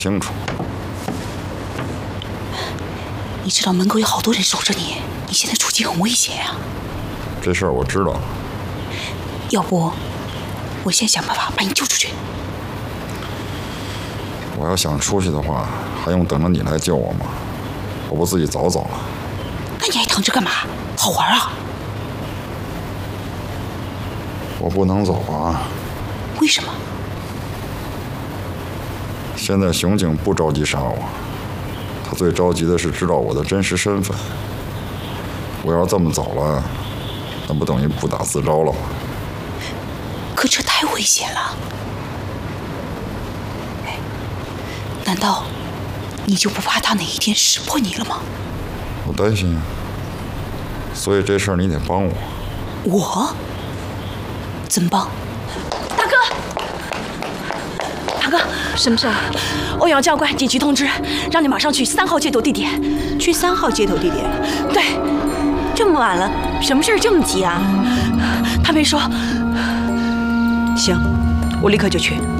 清楚。 你知道门口有好多人守着你，你现在处境很危险呀。 这事儿我知道。 要不，我先想办法把你救出去。 我要想出去的话，还用等着你来救我吗？我不自己早走了。 那你还躺着干嘛？好玩啊？ 我不能走啊。 为什么？ 现在刑警不着急杀我，他最着急的是知道我的真实身份。我要是这么走了，那不等于不打自招了吗？ 可这太危险了。哎，难道你就不怕他哪一天识破你了吗？ 我担心啊，所以这事儿你得帮我。 我？怎么帮？ 大哥，大哥， 什么事儿？ 欧阳教官紧急通知，让你马上去3号接头地点。 去3号接头地点？ 对， 这么晚了，什么事儿这么急啊？ 他没说。 行，我立刻就去。